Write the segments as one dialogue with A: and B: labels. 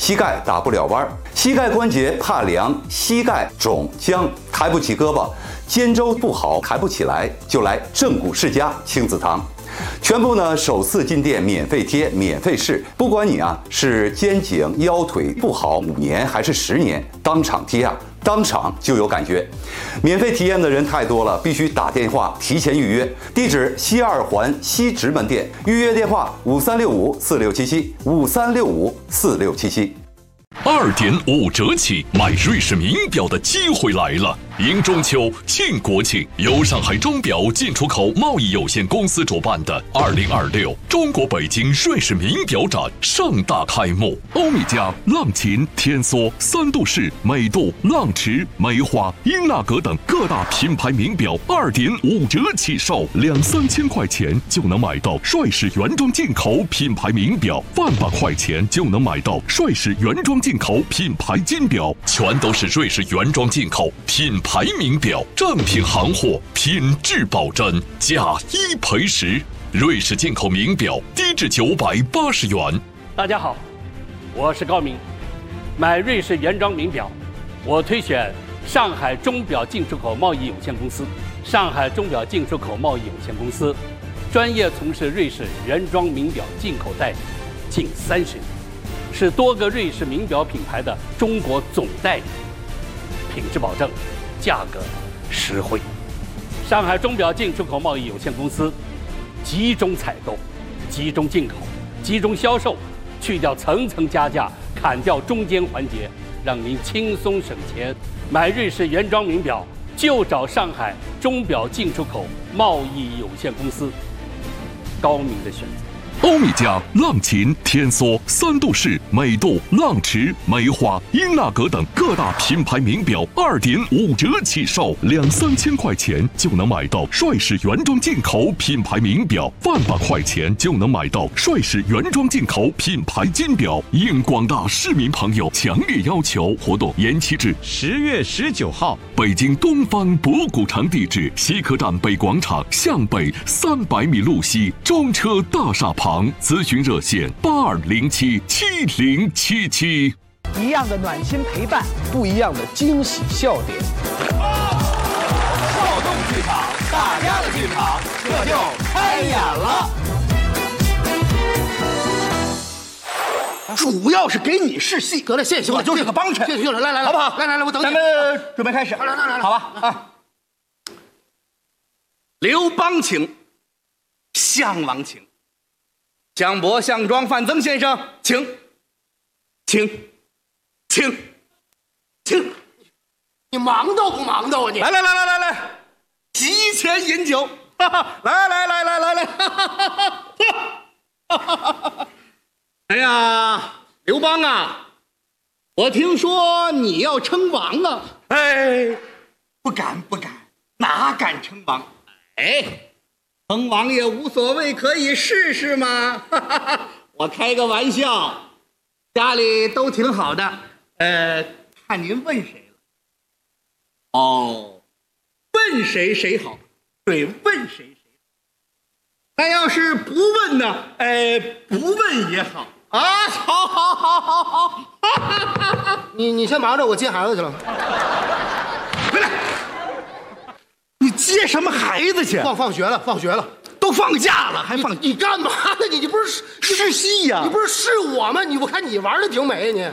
A: 膝盖打不了弯，膝盖关节怕凉，膝盖肿僵，抬不起胳膊，肩周不好，抬不起来，就来正骨世家亲子堂。全部呢首次进店免费贴免费试，不管你是肩颈腰腿不好5年还是10年，当场贴当场就有感觉。免费体验的人太多了，必须打电话提前预约。地址西2环西直门店，预约电话5365467753654677。
B: 2.5折起买瑞士名表的机会来了！迎中秋庆国庆，由上海钟表进出口贸易有限公司主办的2026中国北京瑞士名表展盛大开幕。欧米茄、浪琴、天梭、三度式、美度、浪驰、梅花、英纳格等各大品牌名表2.5折起售，2、3千块钱就能买到帅士原装进口品牌名表，100块钱就能买到帅士原装进口品牌金表，全都是瑞士原装进口品牌名表，正品行货，品质保真，价1赔10。瑞士进口名表低至980元。
C: 大家好，我是高明。买瑞士原装名表，我推选上海钟表进出口贸易有限公司。上海钟表进出口贸易有限公司专业从事瑞士原装名表进口代理近30年，是多个瑞士名表品牌的中国总代理，品质保证，价格实惠。上海钟表进出口贸易有限公司集中采购、集中进口、集中销售，去掉层层加价，砍掉中间环节，让您轻松省钱。买瑞士原装名表就找上海钟表进出口贸易有限公司，高明的选择。
B: 欧米茄、浪琴、天梭、三度式、美度、浪驰、梅花、英纳格等各大品牌名表2.5折起售，2、3千块钱就能买到帅士原装进口品牌名表，100块钱就能买到帅士原装进口品牌金表。应广大市民朋友强烈要求，活动延期至
D: 10月19号。
B: 北京东方博古城地址：西客站北广场向北300米路西中车大厦旁。咨询热线82077077。
E: 一样的暖心陪伴，不一样的惊喜笑点。
F: 跳动剧场，大家的剧场，这就开演了。
G: 主要是给你试戏，
F: 得了，谢谢
G: 我就是个帮衬，
F: 谢谢了，来，
G: 好不好？
F: 来，我等你。
G: 咱们准备开始，
F: 来，
G: 好吧啊！刘邦请，项王请。项伯、项庄、范增先生，请，
F: 你忙到不忙到啊你？
G: 来，提前饮酒，来，哎呀，刘邦啊，我听说你要称王啊？哎，不敢，哪敢称王？哎。称王也无所谓，可以试试吗？我开个玩笑，家里都挺好的。看您问谁了？哦，问谁好，对，问谁好。那要是不问呢？不问也好啊。好。
F: 你先忙着，我接孩子去了。
G: 回来。你接什么孩子去？
F: 放学了，
G: 都放假了还放？
F: 你干嘛呢？你不是
G: 试戏呀？
F: 你不是试我吗？我看你玩的挺美，你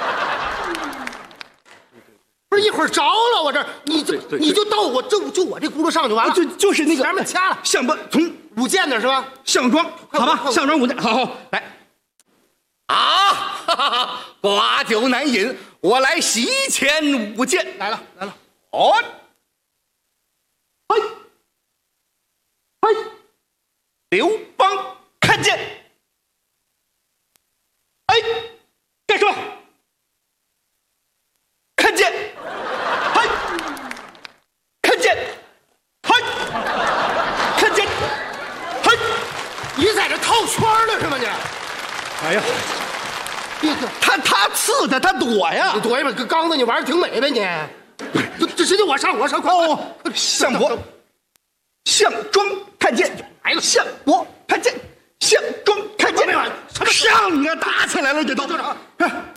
F: 不是一会儿着了我这，你就到我就我这轱辘上就完了，
G: 就是那个
F: 前面掐了，
G: 项伯从
F: 舞剑的是吧？
G: 项庄，好吧，项庄舞剑，好来啊！寡酒难饮，我来席前舞剑，
F: 来了，
G: 哦。嘿，刘邦看见，该说，看见，看见，看见，
F: 你在这套圈呢是吗你？
G: 哎呀，他刺他，他躲呀，
F: 你躲一会儿，刚子你玩的挺美呗你。这谁叫我上快！
G: 项伯、项庄看见来了，项伯看见，项庄看见，上啊，打起来了，这都。